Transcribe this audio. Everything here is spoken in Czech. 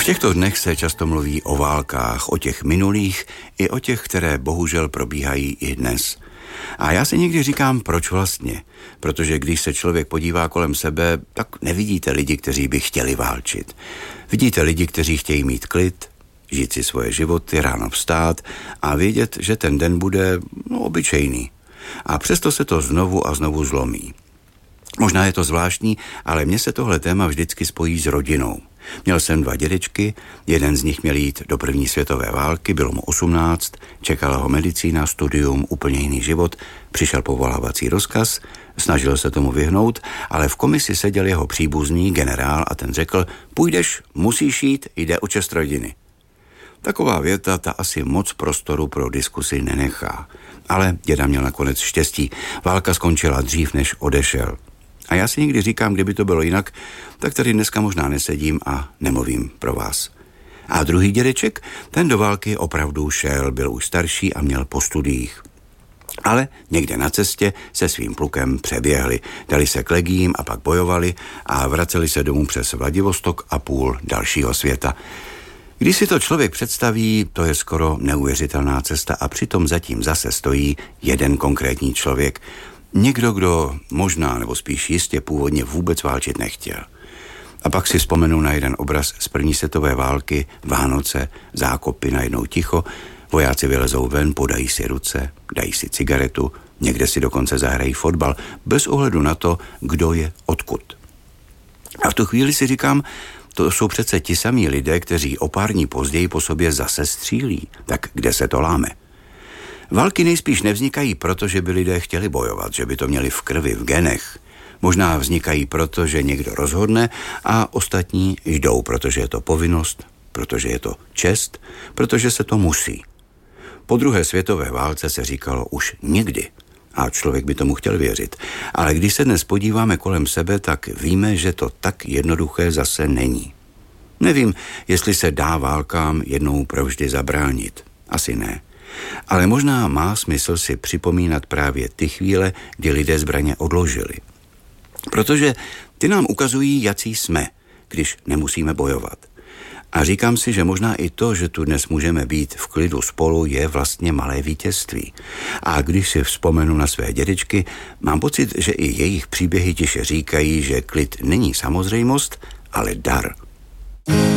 těchto dnech se často mluví o válkách, o těch minulých i o těch, které bohužel probíhají i dnes. A já si někdy říkám, proč vlastně? Protože když se člověk podívá kolem sebe, tak nevidíte lidi, kteří by chtěli válčit. Vidíte lidi, kteří chtějí mít klid, žít si svoje životy, ráno vstát a vědět, že ten den bude obyčejný. A přesto se to znovu a znovu zlomí. Možná je to zvláštní, ale mně se tohle téma vždycky spojí s rodinou. Měl jsem 2 dědečky, jeden z nich měl jít do první světové války, bylo mu 18, čekala ho medicína, studium, úplně jiný život, přišel povolávací rozkaz, snažil se tomu vyhnout, ale v komisi seděl jeho příbuzný generál a ten řekl, půjdeš, musíš jít, jde o čest rodiny. Taková věta ta asi moc prostoru pro diskusi nenechá. Ale děda měl nakonec štěstí, válka skončila dřív, než odešel. A já si někdy říkám, kdyby to bylo jinak, tak tady dneska možná nesedím a nemluvím pro vás. A druhý dědeček, ten do války opravdu šel, byl už starší a měl po studiích. Ale někde na cestě se svým plukem přeběhli, dali se k legím a pak bojovali a vraceli se domů přes Vladivostok a půl dalšího světa. Když si to člověk představí, to je skoro neuvěřitelná cesta a přitom zatím zase stojí jeden konkrétní člověk. Někdo, kdo možná nebo spíš jistě původně vůbec válčit nechtěl. A pak si vzpomenu na jeden obraz z první světové války, Vánoce, zákopy, najednou ticho, vojáci vylezou ven, podají si ruce, dají si cigaretu, někde si dokonce zahrají fotbal, bez ohledu na to, kdo je odkud. A v tu chvíli si říkám, to jsou přece ti samí lidé, kteří o pár dní později po sobě zase střílí. Tak kde se to láme? Války nejspíš nevznikají proto, že by lidé chtěli bojovat, že by to měli v krvi, v genech. Možná vznikají proto, že někdo rozhodne a ostatní jdou, protože je to povinnost, protože je to čest, protože se to musí. Po druhé světové válce se říkalo už nikdy. A člověk by tomu chtěl věřit. Ale když se dnes podíváme kolem sebe, tak víme, že to tak jednoduché zase není. Nevím, jestli se dá válkám jednou provždy zabránit. Asi ne. Ale možná má smysl si připomínat právě ty chvíle, kdy lidé zbraně odložili. Protože ty nám ukazují, jací jsme, když nemusíme bojovat. A říkám si, že možná i to, že tu dnes můžeme být v klidu spolu, je vlastně malé vítězství. A když si vzpomenu na své dědečky, mám pocit, že i jejich příběhy tiše říkají, že klid není samozřejmost, ale dar.